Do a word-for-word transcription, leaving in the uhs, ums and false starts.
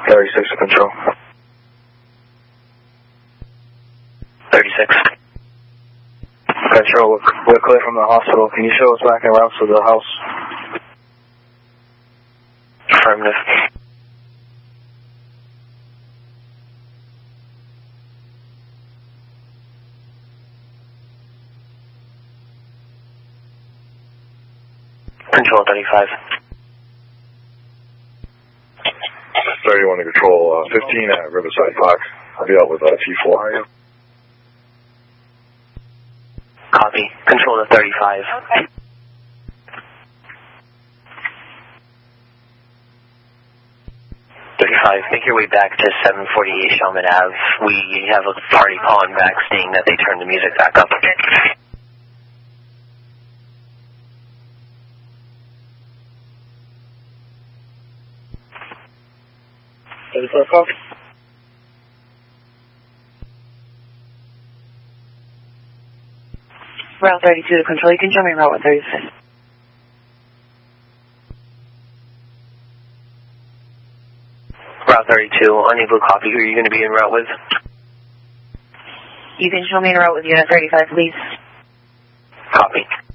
thirty-six to control. thirty-six. Control, we're, we're clear from the hospital. Can you show us back en route to the house? Affirmative. Control thirty-five. thirty-one to control, uh, fifteen at Riverside Park. I'll be out with uh, T four. How are you? Copy. Control to thirty-five. Okay. thirty-five, make your way back to seven forty-eight Shelman Ave. We have a party calling back stating that they turned the music back up. thirty-four copy. Route thirty-two to control. You can show me Route one thirty-six. Route thirty-two, unable to copy. Who are you going to be en route with? You can show me en route with Unit thirty-five, please. Copy.